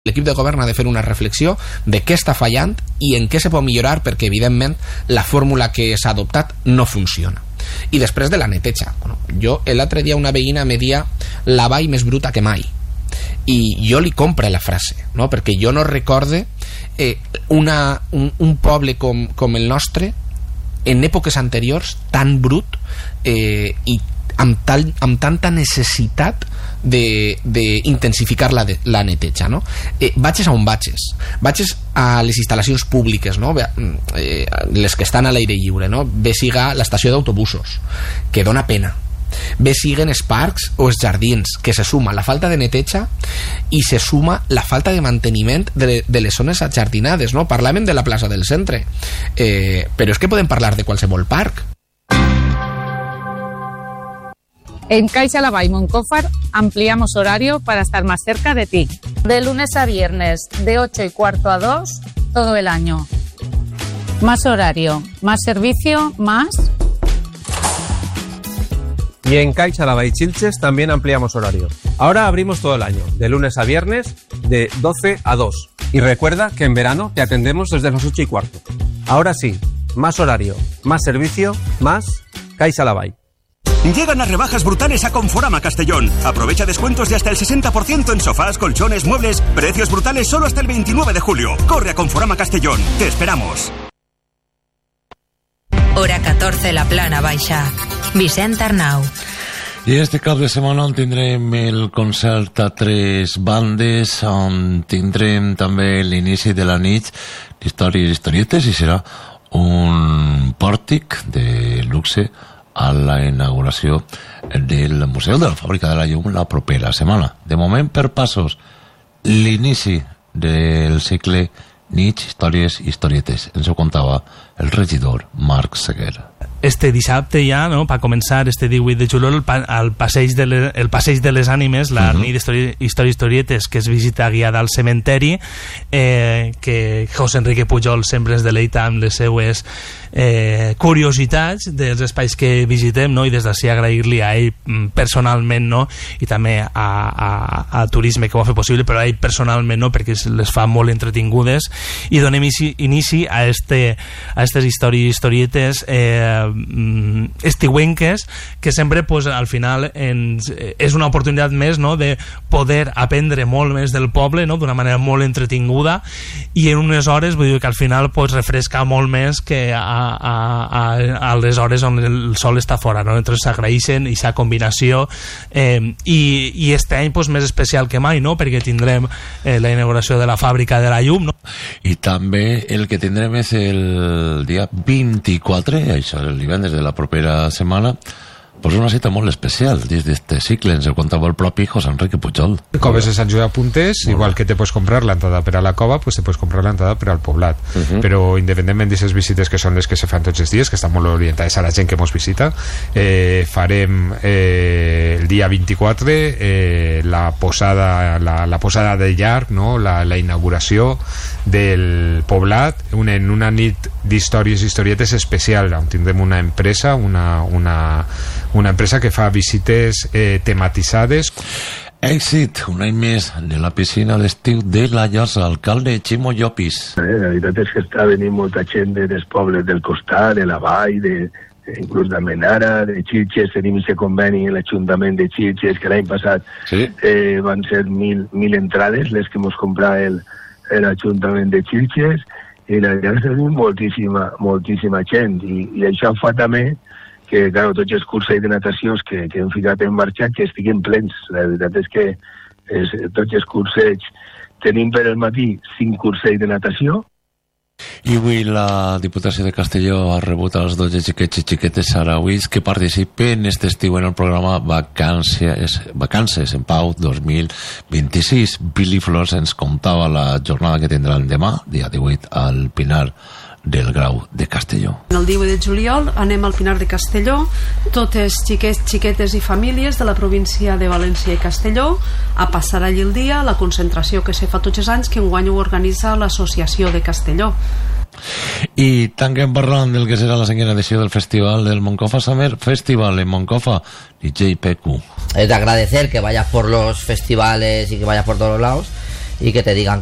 L'equip de govern ha de fer una reflexió de què està fallant i en què se pot millorar, perquè evidentment la fórmula que s'ha adoptat no funciona. I després de la neteja, jo l'altre dia una veïna me dia la vall més bruta que mai, i jo li compre la frase, no? Perquè jo no recorde un poble com el nostre en èpoques anteriors tan brut i amb tanta necessitat d'intensificar la neteja, no? Vaig a on vaig a les instal·lacions públiques, no? Les que estan a l'aire lliure, no? Bé siga l'estació d'autobusos, que dona pena, bé siguen els parcs o els jardins, que se suma la falta de neteja i se suma la falta de manteniment de les zones ajardinades, no? Parlàvem de la plaça del centre, però és que podem parlar de qualsevol parc. En Caixa Lavall Moncofa ampliamos horario para estar más cerca de ti. De lunes a viernes, de 8:15 a 2, todo el año. Más horario, más servicio, más... Y en Caixa Lavall Xilxes también ampliamos horario. Ahora abrimos todo el año, de lunes a viernes, de 12 a 2. Y recuerda que en verano te atendemos desde las 8:15. Ahora sí, más horario, más servicio, más Caixa Lavall. Llegan las rebajas brutales a Conforama Castellón. Aprovecha descuentos de hasta el 60% en sofás, colchones, muebles. Precios brutales solo hasta el 29 de julio. Corre a Conforama Castellón. Te esperamos. Hora 14, la Plana Baixa. Vicent Arnau. I este cap de setmana on tindrem el concert a tres bandes, on tindrem també l'inici de la nit d'històries i historietes, i serà un pòrtic de luxe a la inauguració del Museu de la Fàbrica de la Llum la propera setmana. De moment, per passos, l'inici del cicle Nits, històries i historietes. Ens ho contava el regidor Marc Seguer. Este dissabte ja, no, per començar este 18 de juliol, el passeig de les ànimes, la nit d'històries i historietes, que es visita guiada al cementeri, que José Enrique Pujol sempre ens deleita amb les seues curiositats dels espais que visitem, no? I des d'ací agrair-li a ell personalment, no? I també a Turisme, que ho ha fet possible, però a ell personalment, no? Perquè les fa molt entretingudes, i donem inici a aquestes històries i historietes estiuenques, que sempre pues, al final és una oportunitat més, no? De poder aprendre molt més del poble, no? D'una manera molt entretinguda, i en unes hores, vull dir que al final pues, refresca molt més que a les hores on el sol està fora, no? Entonces s'agraeixen aquesta combinació, i este any pues, més especial que mai, no? Perquè tindrem la inauguració de la Fàbrica de la Llum, no? I també el que tindrem és el dia 24, això és el divendres de la propera setmana, pues una cita molt especial dins d'este cicle. Ens ho contava el propi José Enrique Pujol. Coves de Sant Julià Puntés, igual que te pots comprar l'entrada per a la cova, pues te pots comprar l'entrada per al poblat. Però independentment d'aquestes visites que són les que se fan tots els dies, que estan molt orientades a la gent que ens visita, farem el dia 24 la posada de llarg, no? la inauguració del poblat en una nit d'històries i historietes especial, on tindrem una empresa, una empresa que fa visites tematitzades. Èxit, un any més de la piscina d'estiu de la Llosa. Alcalde Ximo Llopis. La veritat és que està venint molta gent dels pobles del costat, de la vall, inclús de Menara, de Xilxes. Tenim aquest conveni en l'Ajuntament de Xilxes, que l'any passat van ser 1.000 entrades les que ens comprà l'Ajuntament de Xilxes, i la veritat és que tenim moltíssima gent, i això fa també que, clar, tots els cursos de natació que hem ficat en marxa, que estiguin plens. La veritat és que tots els cursos tenim per al matí 5 cursos de natació. I avui la Diputació de Castelló ha rebut els 12 xiquets i xiquetes sarauís que participen aquest estiu en el programa Vacances en Pau 2026. Billy Flors ens contava la jornada que tindran demà, dia 18, al Pinar del Grau de Castelló. El 18 de juliol anem al Pinar de Castelló, totes xiquets, xiquetes i famílies de la província de València i Castelló, a passar allí el dia, la concentració que se fa tots els anys, que enguany ho organitza l'Associació de Castelló. I tanquem parlant del que serà la 5ª edició del Festival del Moncofa Summer Festival en Moncofa. DJ PQ. Es de agradecer que vayas por los festivales y que vayas por todos lados, y que te digan